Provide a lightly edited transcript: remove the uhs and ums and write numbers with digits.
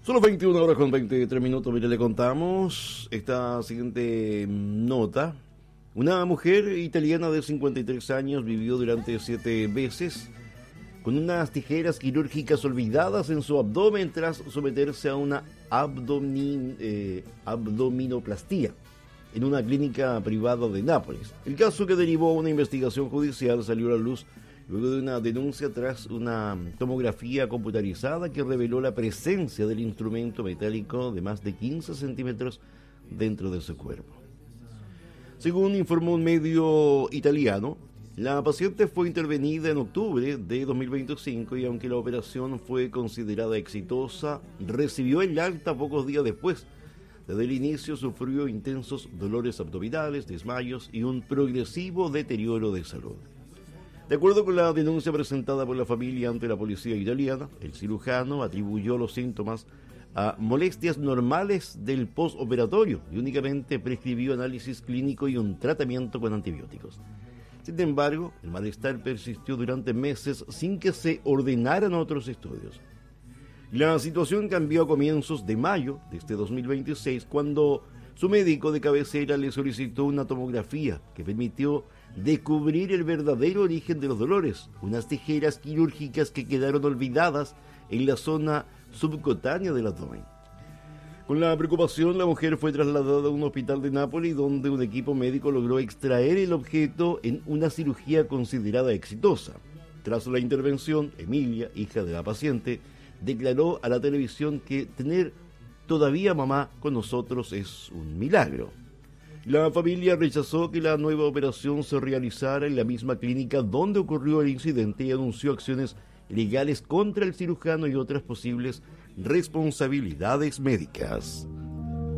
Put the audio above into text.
Son las 21 horas con 23 minutos. Mire, le contamos esta siguiente nota. Una mujer italiana de 53 años vivió durante 7 meses con unas tijeras quirúrgicas olvidadas en su abdomen tras someterse a una abdominoplastía en una clínica privada de Nápoles. El caso, que derivó a una investigación judicial, salió a la luz luego de una denuncia tras una tomografía computarizada que reveló la presencia del instrumento metálico de más de 15 centímetros dentro de su cuerpo. Según informó un medio italiano, la paciente fue intervenida en octubre de 2025 y aunque la operación fue considerada exitosa, recibió el alta pocos días después. Desde el inicio sufrió intensos dolores abdominales, desmayos y un progresivo deterioro de salud. De acuerdo con la denuncia presentada por la familia ante la policía italiana, el cirujano atribuyó los síntomas a molestias normales del postoperatorio y únicamente prescribió análisis clínico y un tratamiento con antibióticos. Sin embargo, el malestar persistió durante meses sin que se ordenaran otros estudios. La situación cambió a comienzos de mayo de este 2026, cuando su médico de cabecera le solicitó una tomografía que permitió descubrir el verdadero origen de los dolores, unas tijeras quirúrgicas que quedaron olvidadas en la zona subcutánea del abdomen. Con la preocupación, la mujer fue trasladada a un hospital de Nápoles, donde un equipo médico logró extraer el objeto en una cirugía considerada exitosa. Tras la intervención, Emilia, hija de la paciente, declaró a la televisión que tener todavía mamá con nosotros es un milagro. La familia rechazó que la nueva operación se realizara en la misma clínica donde ocurrió el incidente y anunció acciones legales contra el cirujano y otras posibles responsabilidades médicas.